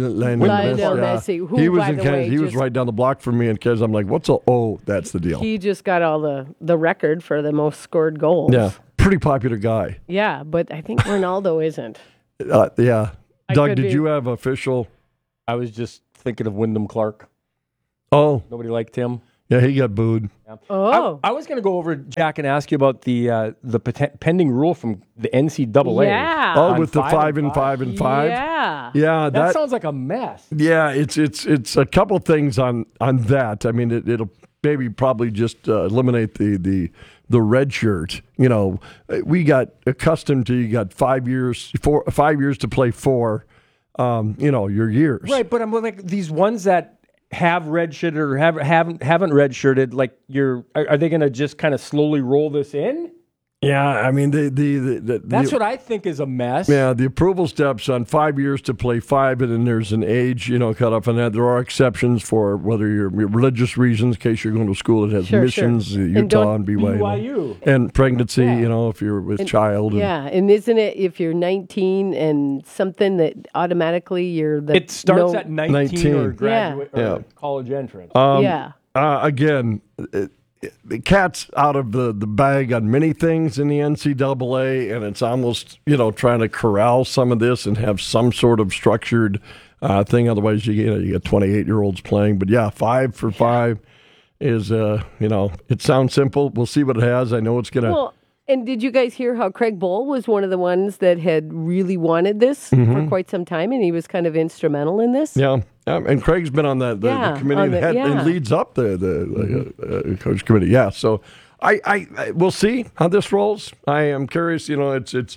Messi, who, he was by in the Kansas. way, He was just- right down the block from me in Kansas. I'm like, what's a? Oh, that's the deal. He just got all the record for the most scored goals. Yeah, pretty popular guy. Yeah, but I think Ronaldo isn't. Yeah. I Doug, could did be- you have official? I was just thinking of Wyndham Clark. Oh, Nobody liked him. yeah, he got booed. Oh. I was going to go over, Jack, and ask you about the pending rule from the NCAA. Yeah. Oh, on with the 5 and 5. 5 and 5. Yeah. Yeah, That sounds like a mess. Yeah, it's a couple things on that. I mean, it'll maybe probably just eliminate the red shirt. You know, we got accustomed to you got 5 years to play 4. Your years. Right, but I'm like these ones that have redshirted or haven't redshirted. Like, are they going to just kind of slowly roll this in? Yeah, I mean That's what I think is a mess. Yeah, the approval steps on 5 years to play 5, and then there's an age, cut off on that. There are exceptions for whether you're religious reasons, in case you're going to school that has Sure, missions, sure. Utah and BYU. And pregnancy, if you're with child. Yeah, and isn't it if you're 19 and something that automatically you're the It starts at 19 or graduate or college entrance. Again, the cat's out of the bag on many things in the NCAA, and it's almost, trying to corral some of this and have some sort of structured thing. Otherwise, you got 28-year-olds playing. But, yeah, 5 for 5 is, it sounds simple. We'll see what it has. I know it's going to. Well, and did you guys hear how Craig Bowl was one of the ones that had really wanted this for quite some time, and he was kind of instrumental in this? Yeah. And Craig's been on the committee that leads up the coach committee. Yeah, so I we'll see how this rolls. I am curious. It's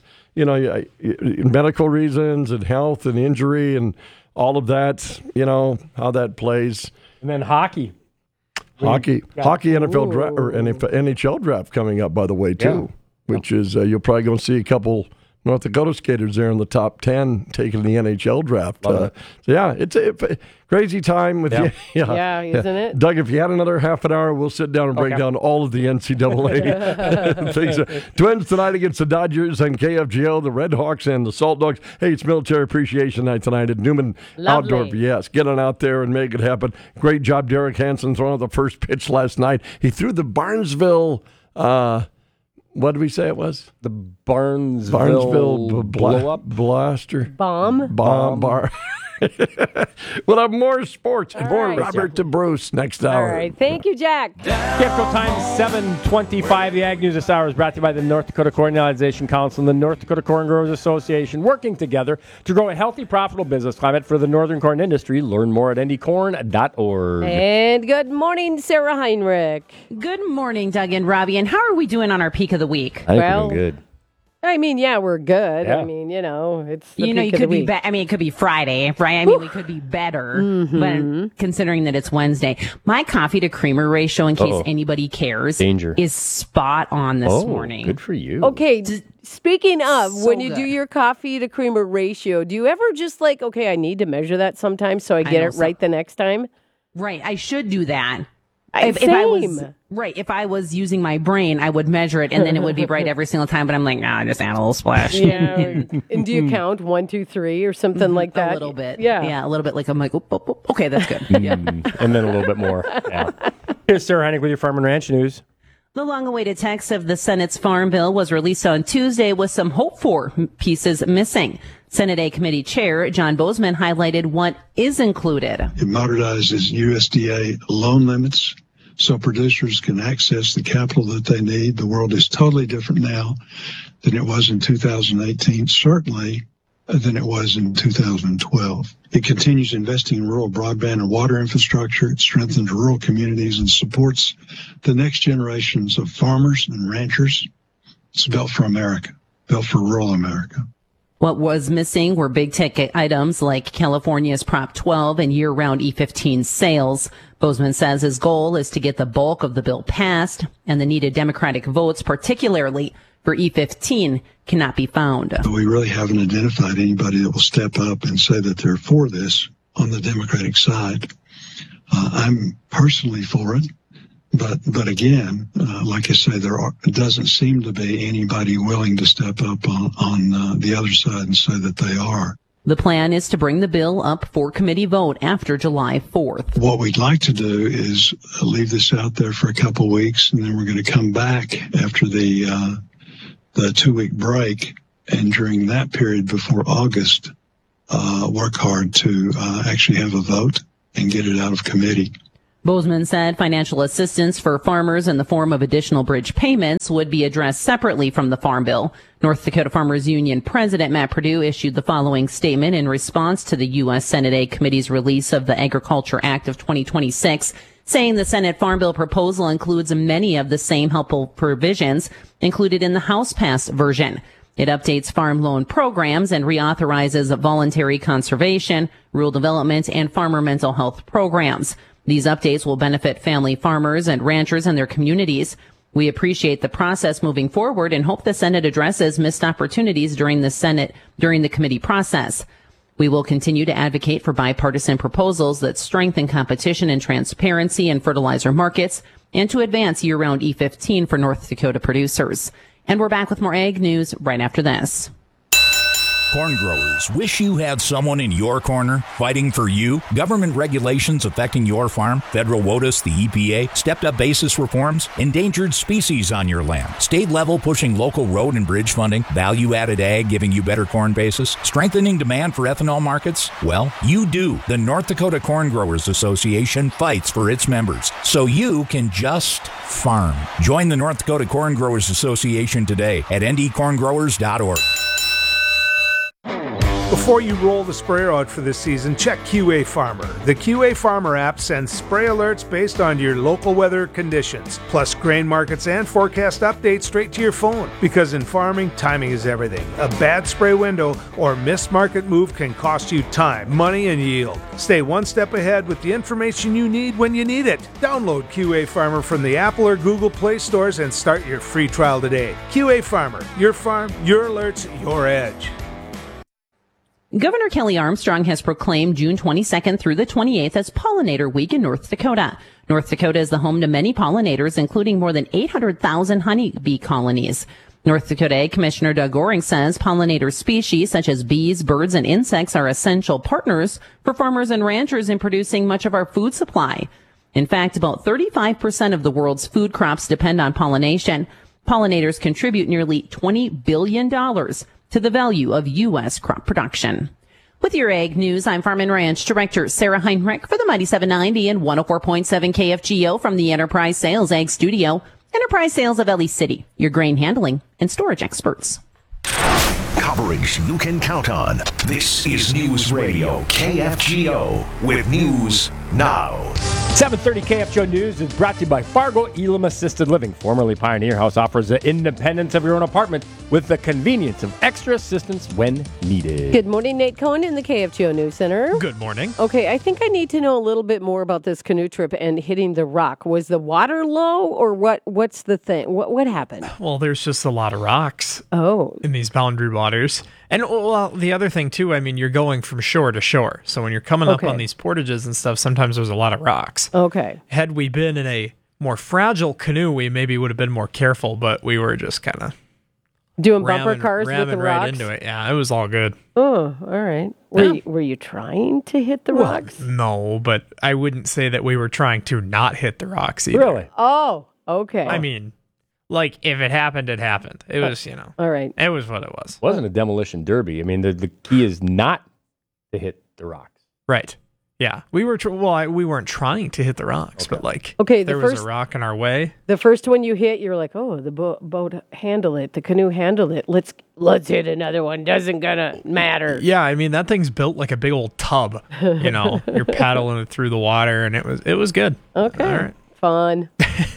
medical reasons and health and injury and all of that. How that plays. And then hockey, NFL draft or NHL draft coming up, by the way, too. Which is you're probably going to see a couple North Dakota skaters there in the top 10 taking the NHL draft. It's a crazy time with isn't it? Doug, if you had another half an hour, we'll sit down and break down all of the NCAA things. Twins tonight against the Dodgers and KFGO, the Red Hawks and the Salt Dogs. Hey, it's Military Appreciation Night tonight at Newman Outdoor. Yes, get on out there and make it happen. Great job, Derek Hansen, throwing out the first pitch last night. He threw the Barnesville... what did we say it was? The Barnesville blow-up blaster. Bomb. We'll have more sports and more right. Robert DeBruce next All hour. right. Thank you, Jack. KFGO time 7:25. The Ag News this hour is brought to you by the North Dakota Corn Annualization Council and the North Dakota Corn Growers Association, working together to grow a healthy, profitable business climate for the northern corn industry. Learn more at ndcorn.org. And good morning, Sarah Heinrich. Good morning, Doug and Robbie. And how are we doing on our peak of the week? I think we're doing good. I mean, we're good. Yeah. I mean, it's the you peak could of the be week. it could be Friday, right? I mean, we could be better, but considering that it's Wednesday, my coffee to creamer ratio, in case anybody cares, is spot on this morning. Good for you. Okay, speaking of, So when you do good. your coffee to creamer ratio, do you ever just I need to measure that sometime so I get know, it right the next time? Right, I should do that. Same. If I was using my brain, I would measure it and then it would be right every single time. But I'm like, just add a little splash. Yeah. And do you count 1, 2, 3 or something like that? A little bit. Yeah. A little bit. Like I'm like, okay, that's good. Yeah. And then a little bit more. Yeah. Here's Sarah Heinrich with your Farm and Ranch News. The long-awaited text of the Senate's Farm Bill was released on Tuesday with some hoped-for pieces missing. Senate A Committee Chair John Bozeman highlighted what is included. It modernizes USDA loan limits so producers can access the capital that they need. The world is totally different now than it was in 2018. Certainly, than it was in 2012. It continues investing in rural broadband and water infrastructure. It strengthens rural communities and supports the next generations of farmers and ranchers. It's built for America, built for rural America. What was missing were big ticket items like California's Prop 12 and year-round E15 sales. Bozeman says his goal is to get the bulk of the bill passed, and the needed Democratic votes, particularly for E15, cannot be found. We really haven't identified anybody that will step up and say that they're for this on the Democratic side. I'm personally for it, but again, like I say, there doesn't seem to be anybody willing to step up on the other side and say that they are. The plan is to bring the bill up for committee vote after July 4th. What we'd like to do is leave this out there for a couple weeks, and then we're going to come back after the 2-week break, and during that period before August, work hard to actually have a vote and get it out of committee. Bozeman said financial assistance for farmers in the form of additional bridge payments would be addressed separately from the Farm Bill. North Dakota Farmers Union President Matt Perdue issued the following statement in response to the U.S. Senate A Committee's release of the Agriculture Act of 2026, saying the Senate Farm Bill proposal includes many of the same helpful provisions included in the House-passed version. It updates farm loan programs and reauthorizes voluntary conservation, rural development, and farmer mental health programs. These updates will benefit family farmers and ranchers and their communities. We appreciate the process moving forward and hope the Senate addresses missed opportunities during the committee process. We will continue to advocate for bipartisan proposals that strengthen competition and transparency in fertilizer markets and to advance year-round E15 for North Dakota producers. And we're back with more ag news right after this. Corn growers wish you had someone in your corner fighting for you. Government regulations affecting your farm, federal WOTUS, the EPA, stepped-up basis reforms, endangered species on your land, state level pushing local road and bridge funding, value-added ag giving you better corn basis, strengthening demand for ethanol markets. Well, you do. The North Dakota Corn Growers Association fights for its members, so you can just farm. Join the North Dakota Corn Growers Association today at ndcorngrowers.org. Before you roll the sprayer out for this season, check QA Farmer. The QA Farmer app sends spray alerts based on your local weather conditions, plus grain markets and forecast updates straight to your phone. Because in farming, timing is everything. A bad spray window or missed market move can cost you time, money, and yield. Stay one step ahead with the information you need when you need it. Download QA Farmer from the Apple or Google Play stores and start your free trial today. QA Farmer, your farm, your alerts, your edge. Governor Kelly Armstrong has proclaimed June 22nd through the 28th as Pollinator Week in North Dakota. North Dakota is the home to many pollinators, including more than 800,000 honeybee colonies. North Dakota Ag Commissioner Doug Goring says pollinator species such as bees, birds, and insects are essential partners for farmers and ranchers in producing much of our food supply. In fact, about 35% of the world's food crops depend on pollination. Pollinators contribute nearly $20 billion to the value of U.S. crop production. With your ag news, I'm Farm and Ranch Director Sarah Heinrich for the Mighty 790 and 104.7 KFGO from the Enterprise Sales Ag Studio. Enterprise Sales of Ellie City, your grain handling and storage experts. Coverage you can count on. This is News Radio KFGO with News Now. 7:30 KFGO News is brought to you by Fargo Elam Assisted Living. Formerly Pioneer House offers the independence of your own apartment with the convenience of extra assistance when needed. Good morning, Nate Cohen in the KFGO News Center. Good morning. Okay, I think I need to know a little bit more about this canoe trip and hitting the rock. Was the water low or what? What's the thing? What happened? Well, there's just a lot of rocks. Oh. In these boundary waters. And well, the other thing too, I mean, you're going from shore to shore. So when you're coming up on these portages and stuff, sometimes there's a lot of rocks. Okay. Had we been in a more fragile canoe, we maybe would have been more careful, but we were just kind of doing bumper cars with the right rocks? into it. Yeah, it was all good. Oh, all right. Were you trying to hit the rocks? No, but I wouldn't say that we were trying to not hit the rocks either. Really? Oh, okay. I mean, like, if it happened, it happened. It was, all right. It was what it was. It wasn't a demolition derby. I mean, the key is not to hit the rocks. Right. Yeah, we were. We weren't trying to hit the rocks, but there was a rock in our way. The first one you hit, you're like, "Oh, the boat handled it. The canoe handled it. Let's hit another one. Doesn't gonna matter." Yeah, I mean that thing's built like a big old tub. You're paddling it through the water, and it was good. Okay, all right. Fun.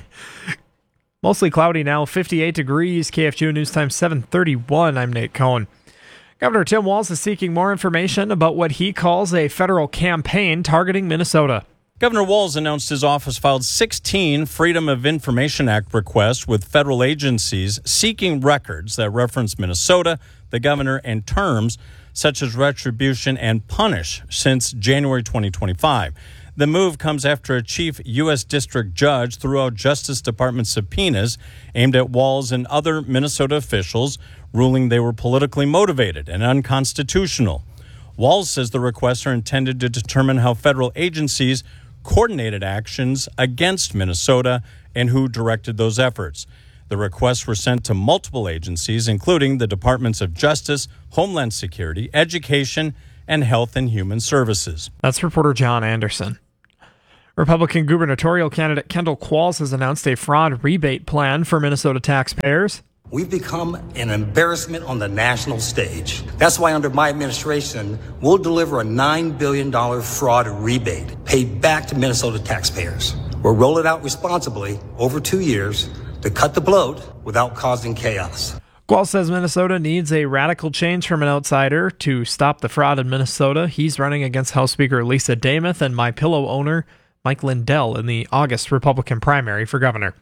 Mostly cloudy now, 58 degrees. KFGO News Time 7:31. I'm Nate Cohn. Governor Tim Walz is seeking more information about what he calls a federal campaign targeting Minnesota. Governor Walz announced his office filed 16 Freedom of Information Act requests with federal agencies seeking records that reference Minnesota, the governor, and terms such as retribution and punish since January 2025. The move comes after a chief U.S. district judge threw out Justice Department subpoenas aimed at Walz and other Minnesota officials, ruling they were politically motivated and unconstitutional. Walz says the requests are intended to determine how federal agencies coordinated actions against Minnesota and who directed those efforts. The requests were sent to multiple agencies, including the Departments of Justice, Homeland Security, Education, and Health and Human Services. That's reporter John Anderson. Republican gubernatorial candidate Kendall Qualls has announced a fraud rebate plan for Minnesota taxpayers. We've become an embarrassment on the national stage. That's why under my administration, we'll deliver a $9 billion fraud rebate paid back to Minnesota taxpayers. We'll roll it out responsibly over 2 years to cut the bloat without causing chaos. Qualls says Minnesota needs a radical change from an outsider to stop the fraud in Minnesota. He's running against House Speaker Lisa Damoth and MyPillow owner Mike Lindell in the August Republican primary for governor.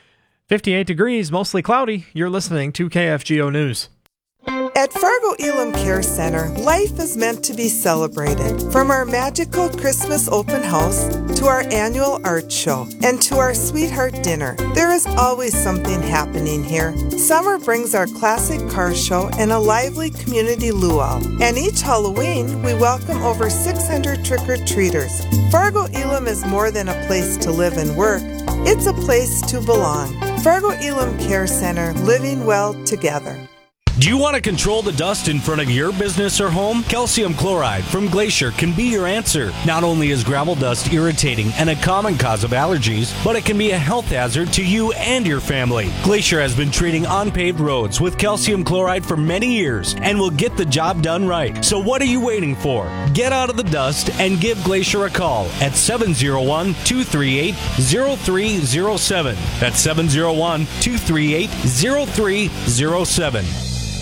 58 degrees, mostly cloudy. You're listening to KFGO News. At Fargo Elam Care Center, life is meant to be celebrated. From our magical Christmas open house to our annual art show and to our sweetheart dinner, there is always something happening here. Summer brings our classic car show and a lively community luau. And each Halloween, we welcome over 600 trick-or-treaters. Fargo Elam is more than a place to live and work. It's a place to belong. Fargo Elam Care Center, living well together. Do you want to control the dust in front of your business or home? Calcium chloride from Glacier can be your answer. Not only is gravel dust irritating and a common cause of allergies, but it can be a health hazard to you and your family. Glacier has been treating unpaved roads with calcium chloride for many years and will get the job done right. So what are you waiting for? Get out of the dust and give Glacier a call at 701-238-0307. That's 701-238-0307.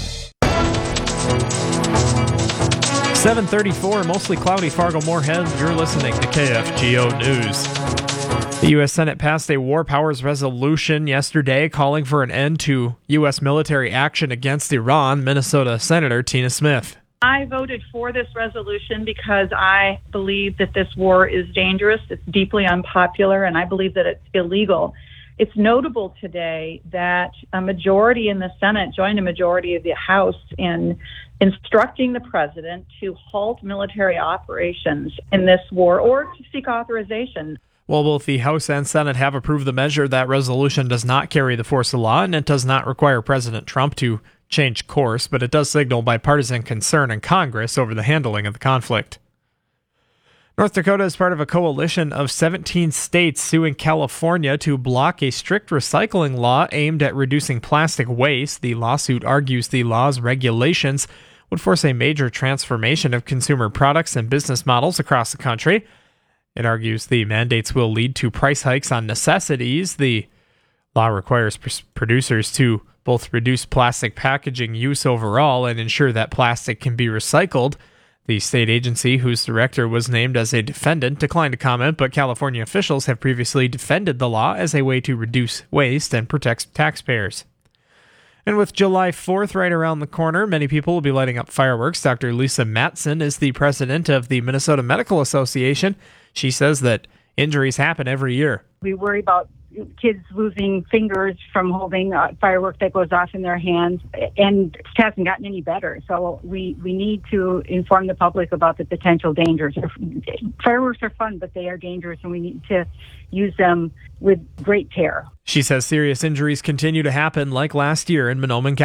7:34, mostly cloudy, Fargo-Moorhead. You're listening to KFGO News. The U.S. Senate passed a War Powers resolution yesterday calling for an end to U.S. military action against Iran. Minnesota Senator Tina Smith. I voted for this resolution because I believe that this war is dangerous, it's deeply unpopular, and I believe that it's illegal. It's notable today that a majority in the Senate joined a majority of the House in instructing the president to halt military operations in this war or to seek authorization. While both the House and Senate have approved the measure, that resolution does not carry the force of law, and it does not require President Trump to change course, but it does signal bipartisan concern in Congress over the handling of the conflict. North Dakota is part of a coalition of 17 states suing California to block a strict recycling law aimed at reducing plastic waste. The lawsuit argues the law's regulations would force a major transformation of consumer products and business models across the country. It argues the mandates will lead to price hikes on necessities. The law requires producers to both reduce plastic packaging use overall and ensure that plastic can be recycled. The state agency, whose director was named as a defendant, declined to comment, but California officials have previously defended the law as a way to reduce waste and protect taxpayers. And with July 4th right around the corner, many people will be lighting up fireworks. Dr. Lisa Matson is the president of the Minnesota Medical Association. She says that injuries happen every year. We worry about kids losing fingers from holding fireworks that goes off in their hands, and it hasn't gotten any better. So we need to inform the public about the potential dangers. Fireworks are fun, but they are dangerous, and we need to use them with great care. She says serious injuries continue to happen like last year in Mahnomen County.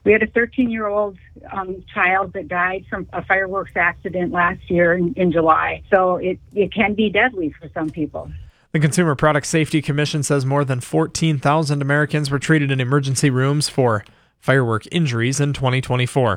We had a 13-year-old child that died from a fireworks accident last year in July. So it can be deadly for some people. The Consumer Product Safety Commission says more than 14,000 Americans were treated in emergency rooms for firework injuries in 2024.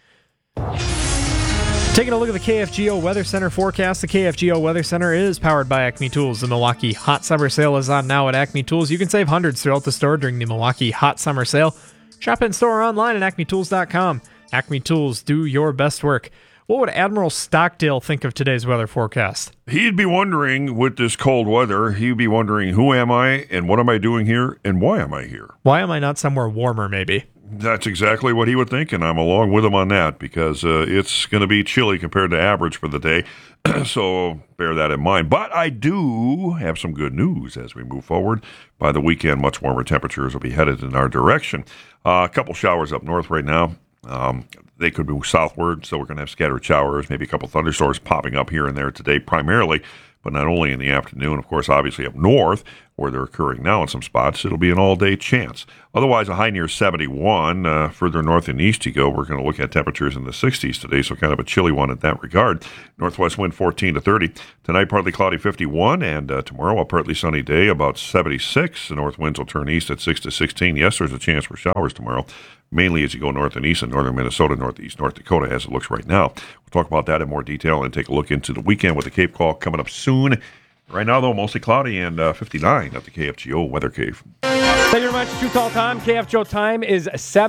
Taking a look at the KFGO Weather Center forecast. The KFGO Weather Center is powered by Acme Tools. The Milwaukee Hot Summer Sale is on now at Acme Tools. You can save hundreds throughout the store during the Milwaukee Hot Summer Sale. Shop in store or online at acmetools.com. Acme Tools, do your best work. What would Admiral Stockdale think of today's weather forecast? He'd be wondering, with this cold weather, he'd be wondering, who am I and what am I doing here and why am I here? Why am I not somewhere warmer, maybe? That's exactly what he would think, and I'm along with him on that because it's going to be chilly compared to average for the day, so bear that in mind. But I do have some good news as we move forward. By the weekend, much warmer temperatures will be headed in our direction. A couple showers up north right now. They could move southward, so we're going to have scattered showers, maybe a couple thunderstorms popping up here and there today primarily, but not only in the afternoon. Of course, obviously up north, where they're occurring now in some spots, it'll be an all-day chance. Otherwise, a high near 71. Further north and east you go, we're going to look at temperatures in the 60s today, so kind of a chilly one in that regard. Northwest wind 14 to 30. Tonight, partly cloudy 51, and tomorrow, a partly sunny day, about 76. The north winds will turn east at 6 to 16. Yes, there's a chance for showers tomorrow, mainly as you go north and east in northern Minnesota, northeast North Dakota, as it looks right now. We'll talk about that in more detail and take a look into the weekend with the Cape Call coming up soon. Right now, though, mostly cloudy and 59 at the KFGO Weather Cave. Thank you very much. True Call time. KFGO time is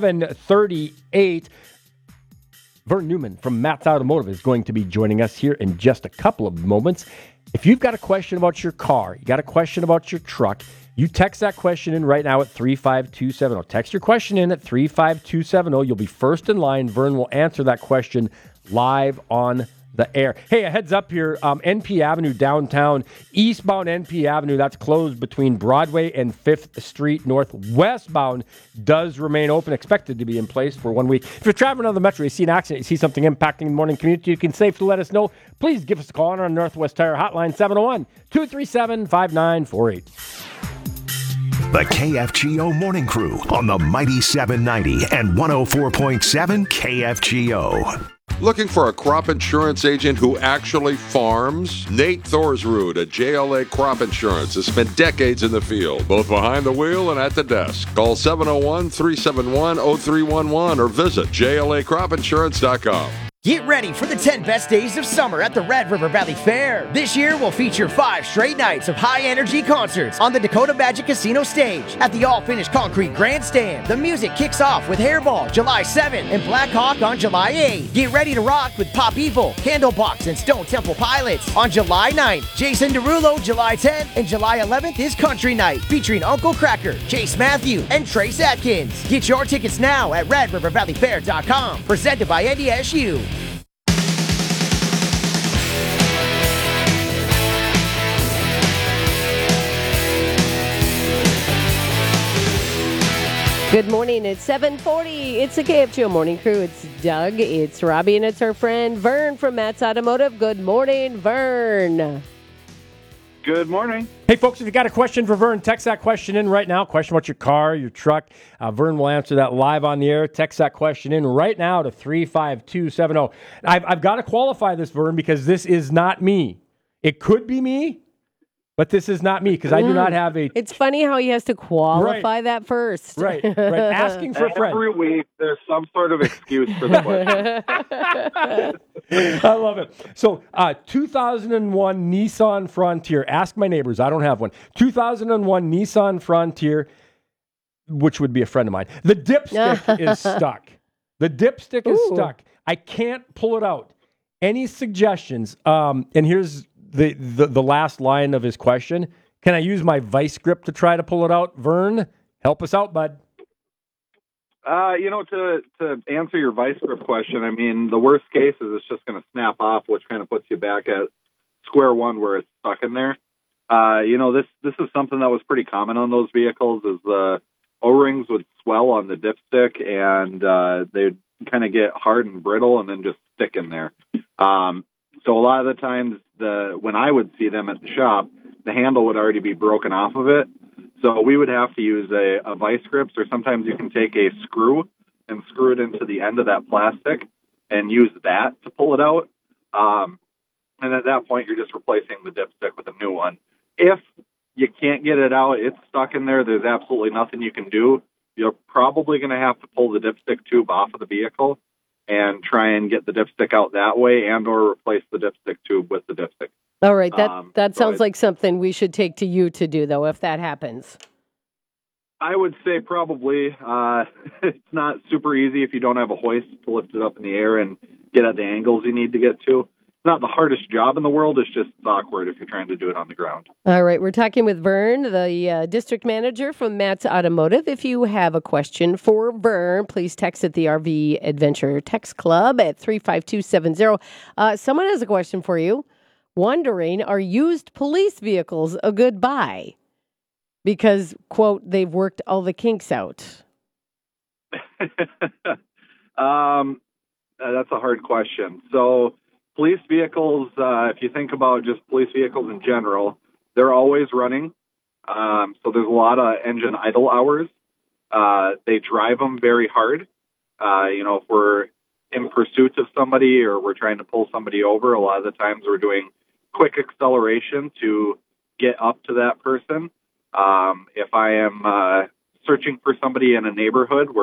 7:38. Vern Newman from Matt's Automotive is going to be joining us here in just a couple of moments. If you've got a question about your car, you got a question about your truck, you text that question in right now at 35270. Text your question in at 35270. You'll be first in line. Vern will answer that question live on the air. Hey, a heads up here, NP Avenue downtown, eastbound NP Avenue, that's closed between Broadway and 5th Street North. Westbound does remain open, expected to be in place for 1 week. If you're traveling on the metro, you see an accident, you see something impacting the morning commute, you can safely let us know. Please give us a call on our Northwest Tire hotline, 701-237-5948. The KFGO Morning Crew on the Mighty 790 and 104.7 KFGO. Looking for a crop insurance agent who actually farms? Nate Thorsrud at JLA Crop Insurance has spent decades in the field, both behind the wheel and at the desk. Call 701-371-0311 or visit JLACropInsurance.com. Get ready for the 10 best days of summer at the Red River Valley Fair. This year will feature 5 straight nights of high-energy concerts on the Dakota Magic Casino stage at the all-finished concrete grandstand. The music kicks off with Hairball July 7 and Black Hawk on July 8. Get ready to rock with Pop Evil, Candlebox, and Stone Temple Pilots on July 9th. Jason Derulo July 10th, and July 11th is Country Night featuring Uncle Cracker, Chase Matthew, and Trace Atkins. Get your tickets now at RedRiverValleyFair.com. Presented by NDSU. Good morning. It's 7:40. It's the KFGO Morning Crew. It's Doug. It's Robbie, and it's our friend Vern from Matt's Automotive. Good morning, Vern. Good morning. Hey, folks, if you got a question for Vern, text that question in right now. Question about your car, your truck. Vern will answer that live on the air. Text that question in right now to 35270. I've got to qualify this, Vern, because this is not me. It could be me, but this is not me because I do not have a... It's funny how he has to qualify that first. Right. Asking for a friend. Every week, there's some sort of excuse for the question. I love it. So, 2001 Nissan Frontier. Ask my neighbors. I don't have one. 2001 Nissan Frontier, which would be a friend of mine. The dipstick is stuck. The dipstick is stuck. I can't pull it out. Any suggestions? And here's the last line of his question. Can I use my vice grip to try to pull it out? Vern, help us out, bud. To answer your vice grip question, I mean, the worst case is it's just going to snap off, which kind of puts you back at square one where it's stuck in there. This is something that was pretty common on those vehicles is the O-rings would swell on the dipstick and they'd kind of get hard and brittle and then just stick in there. So a lot of the times when I would see them at the shop, the handle would already be broken off of it. So we would have to use a vice grip, or sometimes you can take a screw and screw it into the end of that plastic and use that to pull it out. And at that point, you're just replacing the dipstick with a new one. If you can't get it out, it's stuck in there, there's absolutely nothing you can do. You're probably going to have to pull the dipstick tube off of the vehicle and try and get the dipstick out that way, and or replace the dipstick tube with the dipstick. All right, that sounds like something we should take to you to do, though, if that happens. I would say probably. It's not super easy if you don't have a hoist to lift it up in the air and get at the angles you need to get to. It's not the hardest job in the world. It's just awkward if you're trying to do it on the ground. All right. We're talking with Vern, the district manager from Matt's Automotive. If you have a question for Vern, please text at the RV Adventure Text Club at 35270. Someone has a question for you. Wondering, are used police vehicles a good buy? Because, quote, they've worked all the kinks out. That's a hard question. So police vehicles, if you think about just police vehicles in general, they're always running. So there's a lot of engine idle hours. They drive them very hard. If we're in pursuit of somebody or we're trying to pull somebody over, a lot of the times we're doing quick acceleration to get up to that person. If I am searching for somebody in a neighborhood where